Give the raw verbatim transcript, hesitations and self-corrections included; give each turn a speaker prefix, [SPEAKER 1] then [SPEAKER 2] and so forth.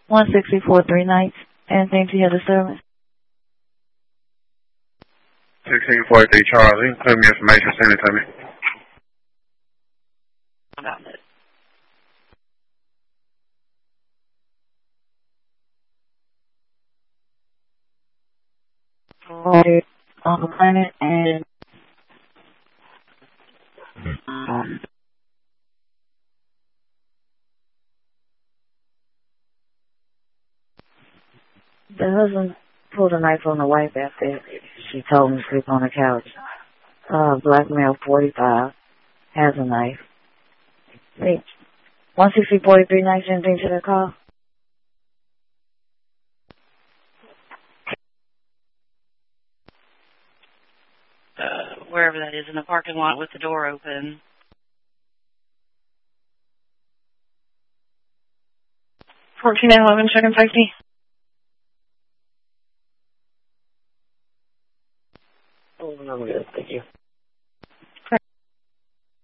[SPEAKER 1] one sixty-four, three nights. Anything to your disturbance?
[SPEAKER 2] sixteen forty-three Charlie. Include me information, send it to me.
[SPEAKER 3] About it.
[SPEAKER 1] On the planet and um, the husband pulled a knife on the wife after she told him to sleep on the couch. Uh, black male, forty-five, has a knife. Hey, one sixty, forty-three nights, anything to the call?
[SPEAKER 3] Uh, wherever that is in the parking lot with the door open. fourteen eleven, check-in safety.
[SPEAKER 1] Oh, I'm good, thank you.